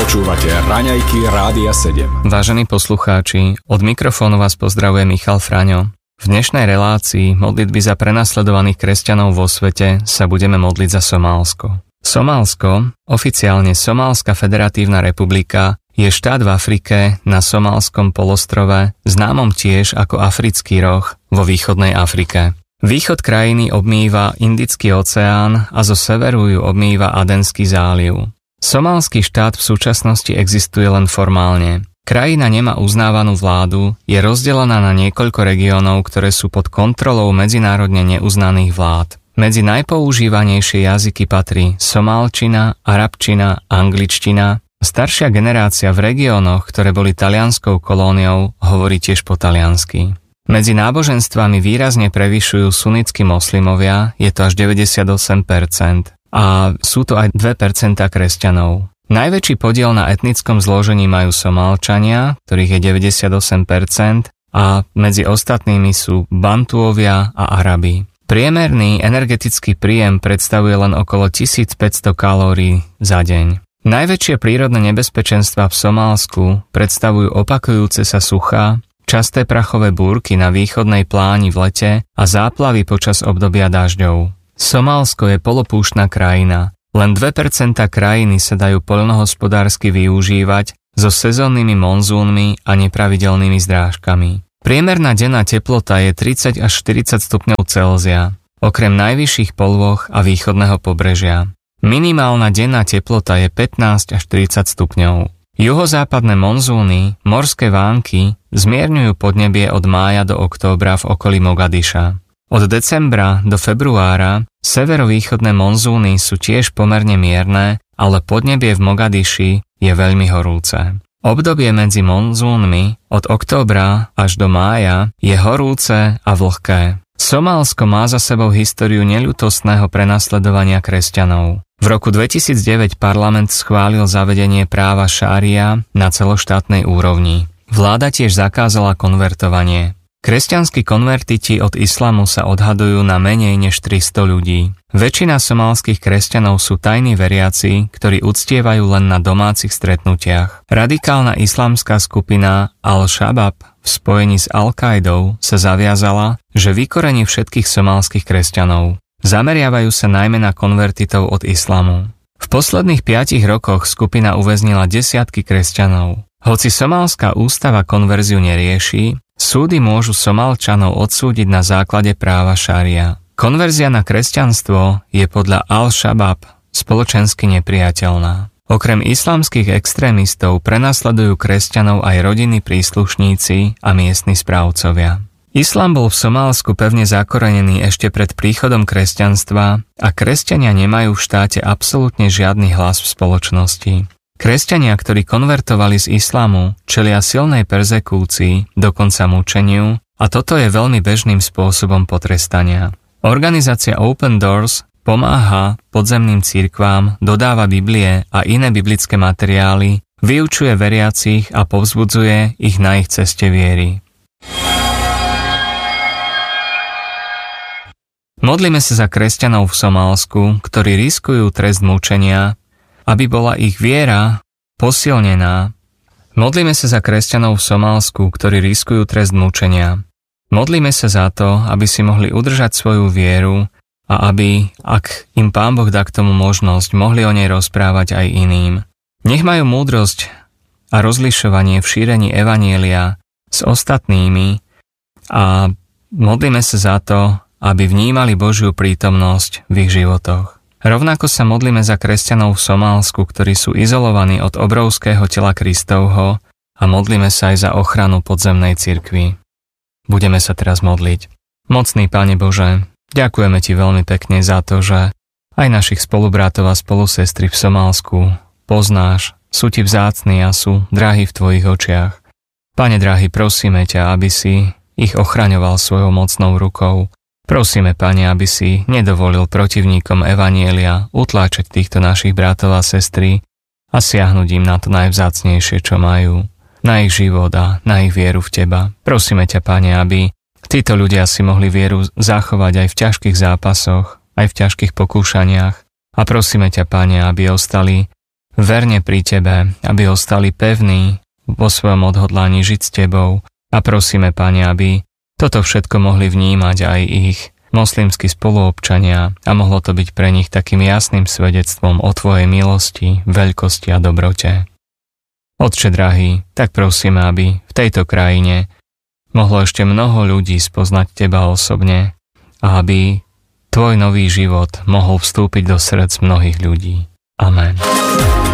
Počúvate Raňajky Rádia 7. Vážení poslucháči, od mikrofónu vás pozdravuje Michal Fraňo. V dnešnej relácii modlitby za prenasledovaných kresťanov vo svete sa budeme modliť za Somálsko. Somálsko, oficiálne Somálska federatívna republika, je štát v Afrike na Somálskom polostrove, známom tiež ako Africký roh vo východnej Afrike. Východ krajiny obmýva Indický oceán a zo severu ju obmýva Adenský záliv. Somálsky štát v súčasnosti existuje len formálne. Krajina nemá uznávanú vládu, je rozdelená na niekoľko regiónov, ktoré sú pod kontrolou medzinárodne neuznaných vlád. Medzi najpoužívanejšie jazyky patrí somálčina, arabčina, angličtina. Staršia generácia v regiónoch, ktoré boli talianskou kolóniou, hovorí tiež po taliansky. Medzi náboženstvami výrazne prevyšujú sunnickí moslimovia, je to až 98%. A sú to aj 2% kresťanov. Najväčší podiel na etnickom zložení majú Somálčania, ktorých je 98%, a medzi ostatnými sú Bantuovia a Arabi. Priemerný energetický príjem predstavuje len okolo 1500 kalórií za deň. Najväčšie prírodné nebezpečenstvá v Somálsku predstavujú opakujúce sa suchá, časté prachové búrky na východnej pláni v lete a záplavy počas obdobia dažďov. Somálsko je polopúštna krajina. Len 2% krajiny sa dajú poľnohospodársky využívať so sezónnymi monzúnmi a nepravidelnými zdrážkami. Priemerná denná teplota je 30 až 40 stupňov Celzia, okrem najvyšších polôch a východného pobrežia. Minimálna denná teplota je 15 až 30 stupňov. Juhozápadné monzúny, morské vánky, zmierňujú podnebie od mája do októbra v okolí Mogadiša. Od decembra do februára severovýchodné monzúny sú tiež pomerne mierne, ale podnebie v Mogadiši je veľmi horúce. Obdobie medzi monzúnmi od októbra až do mája je horúce a vlhké. Somálsko má za sebou históriu neľútostného prenasledovania kresťanov. V roku 2009 parlament schválil zavedenie práva šária na celoštátnej úrovni. Vláda tiež zakázala konvertovanie. Kresťanskí konvertiti od islamu sa odhadujú na menej než 300 ľudí. Väčšina somálskych kresťanov sú tajní veriaci, ktorí uctievajú len na domácich stretnutiach. Radikálna islamská skupina Al-Shabab v spojení s Al-Qaidou sa zaviazala, že vykorení všetkých somálskych kresťanov. Zameriavajú sa najmä na konvertitov od islamu. V posledných 5 rokoch skupina uväznila desiatky kresťanov. Hoci somálska ústava konverziu nerieši, súdy môžu Somálčanov odsúdiť na základe práva šaria. Konverzia na kresťanstvo je podľa Al-Shabab spoločensky nepriateľná. Okrem islamských extrémistov prenasledujú kresťanov aj rodinní príslušníci a miestni správcovia. Islám bol v Somálsku pevne zakorenený ešte pred príchodom kresťanstva a kresťania nemajú v štáte absolútne žiadny hlas v spoločnosti. Kresťania, ktorí konvertovali z islamu, čelia silnej perzekúcii, dokonca mučeniu, a toto je veľmi bežným spôsobom potrestania. Organizácia Open Doors pomáha podzemným cirkvám, dodáva Biblie a iné biblické materiály, vyučuje veriacich a povzbudzuje ich na ich ceste viery. Modlíme sa za kresťanov v Somálsku, ktorí riskujú trest mučenia, aby bola ich viera posilnená. Modlíme sa za kresťanov v Somálsku, ktorí riskujú trest mučenia. Modlíme sa za to, aby si mohli udržať svoju vieru a aby, ak im Pán Boh dá k tomu možnosť, mohli o nej rozprávať aj iným. Nech majú múdrosť a rozlišovanie v šírení evanjelia s ostatnými a modlíme sa za to, aby vnímali Božiu prítomnosť v ich životoch. Rovnako sa modlíme za kresťanov v Somálsku, ktorí sú izolovaní od obrovského tela Kristovho, a modlíme sa aj za ochranu podzemnej cirkvi. Budeme sa teraz modliť. Mocný Pane Bože, ďakujeme Ti veľmi pekne za to, že aj našich spolubratov a spolusestry v Somálsku poznáš, sú Ti vzácni a sú drahí v Tvojich očiach. Pane drahý, prosíme ťa, aby si ich ochraňoval svojou mocnou rukou. Prosíme, Pane, aby si nedovolil protivníkom evanjelia utláčať týchto našich bratov a sestry a siahnuť im na to najvzácnejšie, čo majú, na ich život a na ich vieru v Teba. Prosíme ťa, Pane, aby títo ľudia si mohli vieru zachovať aj v ťažkých zápasoch, aj v ťažkých pokúšaniach, a prosíme ťa, Pane, aby ostali verne pri Tebe, aby ostali pevní vo svojom odhodlaní žiť s Tebou a prosíme, Pane, aby toto všetko mohli vnímať aj ich moslimskí spoluobčania a mohlo to byť pre nich takým jasným svedectvom o Tvojej milosti, veľkosti a dobrote. Otče drahý, tak prosíme, aby v tejto krajine mohlo ešte mnoho ľudí spoznať Teba osobne a aby Tvoj nový život mohol vstúpiť do srdc mnohých ľudí. Amen.